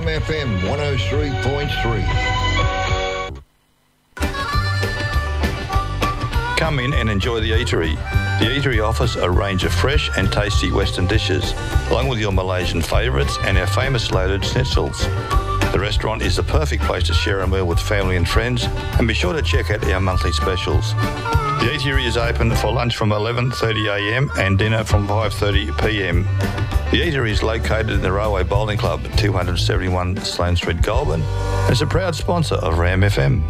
FM 103.3. Come in and enjoy the eatery. The eatery offers a range of fresh and tasty Western dishes, along with your Malaysian favourites and our famous loaded schnitzels. The restaurant is the perfect place to share a meal with family and friends, and be sure to check out our monthly specials. The eatery is open for lunch from 11:30am and dinner from 5:30pm. The eatery is located in the Railway Bowling Club, 271 Sloane Street, Goulburn, and is a proud sponsor of Ram FM.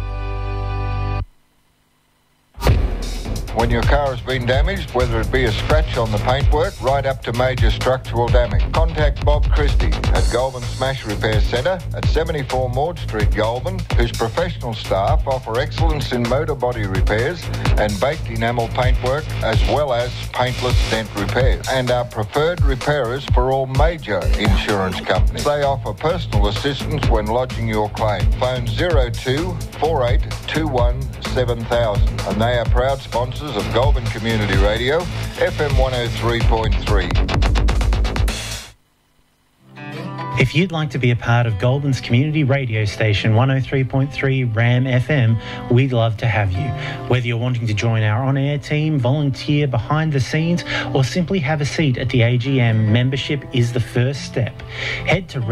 When your car has been damaged, whether it be a scratch on the paintwork right up to major structural damage, contact Bob Christie at Goulburn Smash Repair Centre at 74 Maud Street, Goulburn, whose professional staff offer excellence in motor body repairs and baked enamel paintwork, as well as paintless dent repairs, and are preferred repairers for all major insurance companies. They offer personal assistance when lodging your claim. Phone 02 4821 7000, and they are proud sponsors of Goulburn Community Radio, FM 103.3. If you'd like to be a part of Goulburn's community radio station 103.3 Ram FM, we'd love to have you. Whether you're wanting to join our on-air team, volunteer behind the scenes, or simply have a seat at the AGM, membership is the first step. Head to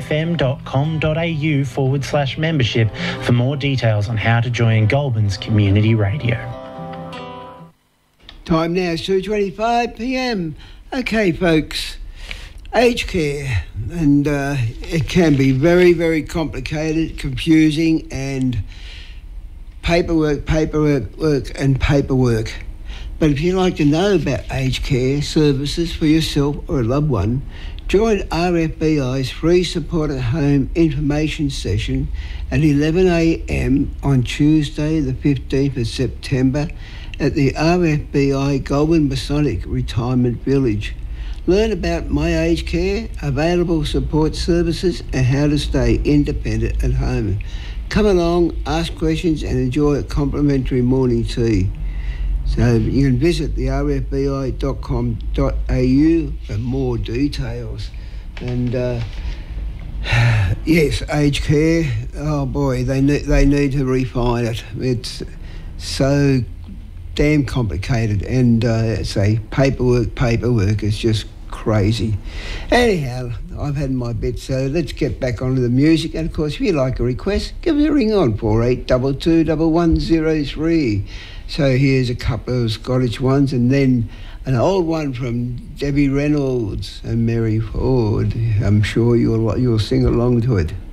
ramfm.com.au/membership for more details on how to join Goulburn's community radio. Time now is 2:25pm. Okay, folks. Aged care, and it can be very, very complicated, confusing, and paperwork. But if you'd like to know about aged care services for yourself or a loved one, join RFBI's free support at home information session at 11am on Tuesday the 15th of September at the RFBI Goulburn Masonic Retirement Village. Learn about My Aged Care, available support services, and how to stay independent at home. Come along, ask questions, and enjoy a complimentary morning tea. So you can visit the rfbi.com.au for more details. And yes, aged care. Oh boy, they need to refine it. It's so damn complicated, and say paperwork is just crazy. Anyhow, I've had my bit, so let's get back onto the music. And of course, if you like a request, give us a ring on 48221103. So here's a couple of Scottish ones, and then an old one from Debbie Reynolds and Mary Ford. I'm sure you'll sing along to it.